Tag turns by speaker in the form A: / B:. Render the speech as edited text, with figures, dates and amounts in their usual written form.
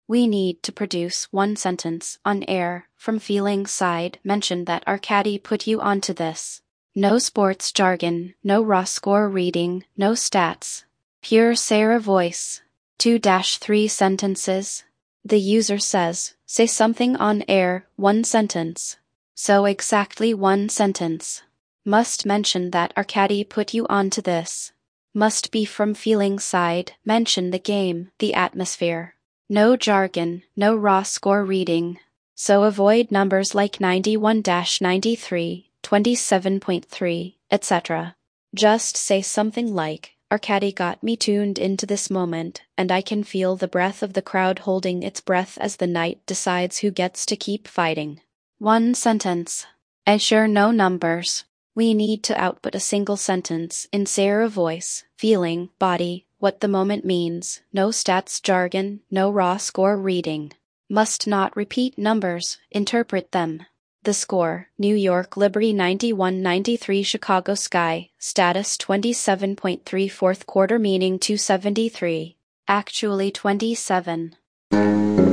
A: We need to produce one sentence on air from Feelings side. Mention that Arcady put you onto this. No sports jargon, no raw score reading, no stats. Pure Sarah voice. 2-3 sentences. The user says, say something on air, one sentence. So exactly one sentence. Must mention that Arcady put you onto this. Must be from Feelings side. Mention the game, the atmosphere. No jargon, no raw score reading. So avoid numbers like 91-93, 27.3, etc. Just say something like, Arcady got me tuned into this moment, and I can feel the breath of the crowd holding its breath as the night decides who gets to keep fighting. One sentence. Sure, no numbers. We need to output a single sentence in Sarah voice, feeling, body, what the moment means, no stats jargon, no raw score reading. Must not repeat numbers, interpret them. The score, New York Liberty 91-93 Chicago Sky, status 27.3 fourth quarter meaning 273. Actually 27.